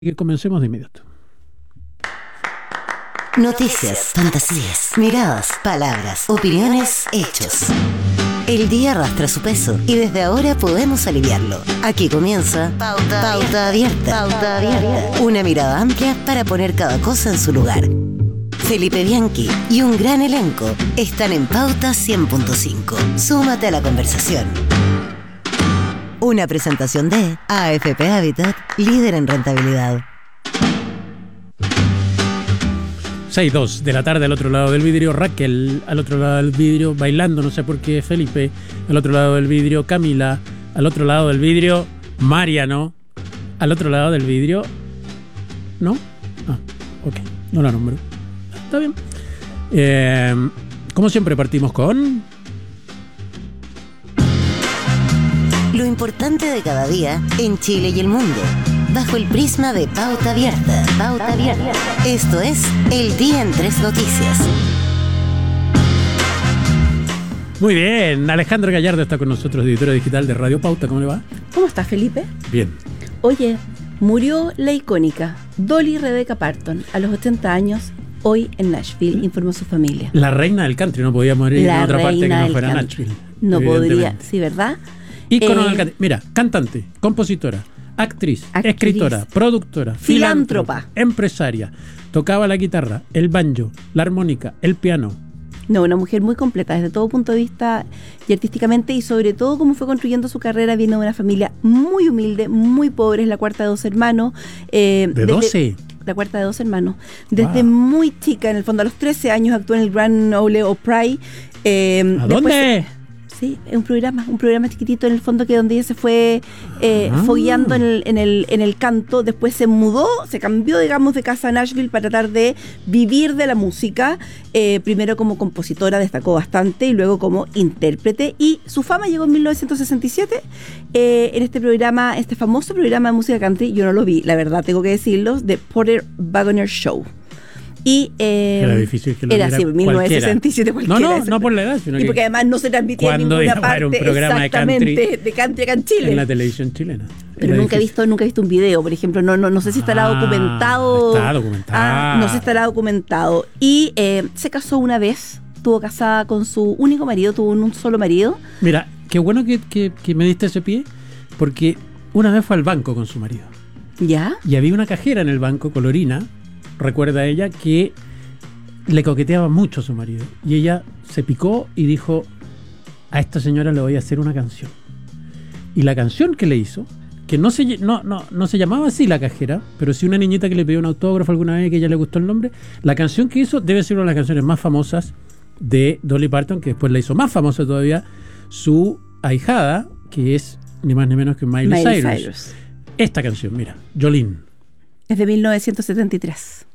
Que comencemos de inmediato. Noticias, fantasías, miradas, palabras, opiniones, hechos. El día arrastra su peso y desde ahora podemos aliviarlo. Aquí comienza Pauta Abierta. Pauta Abierta. Una mirada amplia para poner cada cosa en su lugar. Felipe Bianchi y un gran elenco están en Pauta 100.5. Súmate a la conversación. Una presentación de AFP Habitat, líder en rentabilidad. 6:02 de la tarde al otro lado del vidrio, Raquel al otro lado del vidrio, bailando, no sé por qué, Felipe al otro lado del vidrio, Camila al otro lado del vidrio, Mariano al otro lado del vidrio. ¿No? Ah, ok, no la nombro. Está bien. Como siempre partimos con... Lo importante de cada día en Chile y el mundo, bajo el prisma de Pauta Abierta. Pauta Abierta. Esto es El Día en Tres Noticias. Muy bien, Alejandra Gallardo está con nosotros, editora digital de Radio Pauta. ¿Cómo le va? ¿Cómo estás, Felipe? Bien. Oye, murió la icónica Dolly Rebecca Parton a los 80 años, hoy en Nashville, informó su familia. La reina del country, no podía morir en otra parte que no fuera Nashville. No podría, sí, ¿verdad? Ícono del country. Mira, cantante, compositora, actriz, escritora, productora, filántropa, empresaria. Tocaba la guitarra, el banjo, la armónica, el piano. No, una mujer muy completa desde todo punto de vista y artísticamente, y sobre todo cómo fue construyendo su carrera. Viene de una familia muy humilde, muy pobre, es la cuarta de 2 hermanos. ¿De 12? La cuarta de 2 hermanos. Desde muy chica, en el fondo, a los 13 años actuó en el Grand Ole Opry. ¿A dónde? Sí, es un programa chiquitito en el fondo, que donde ella se fue fogueando en el canto. Después se mudó, se cambió, digamos, de casa a Nashville para tratar de vivir de la música. Primero como compositora destacó bastante y luego como intérprete. Y su fama llegó en 1967 en este famoso programa de música country. Yo no lo vi, la verdad, tengo que decirlo, The Porter Wagoner Show. Y era difícil que lo era así, 1967 cualquiera. No por la edad, sino y porque además no se transmitía en ninguna parte, un programa de country acá en Chile, en la televisión chilena. Pero nunca he visto un video, por ejemplo. No sé si estará documentado. Está documentado. No sé si estará documentado. Y se casó una vez, estuvo casada con su único marido, tuvo un solo marido. Mira, qué bueno que me diste ese pie, porque una vez fue al banco con su marido. ¿Ya? Y había una cajera en el banco, colorina, recuerda ella, que le coqueteaba mucho a su marido. Y ella se picó y dijo: a esta señora le voy a hacer una canción. Y la canción que le hizo, que no se llamaba así la cajera, pero sí una niñita que le pidió un autógrafo alguna vez que a ella le gustó el nombre, la canción que hizo debe ser una de las canciones más famosas de Dolly Parton, que después la hizo más famosa todavía su ahijada, que es ni más ni menos que Miley Cyrus. Esta canción, mira, Jolene. Es de 1973.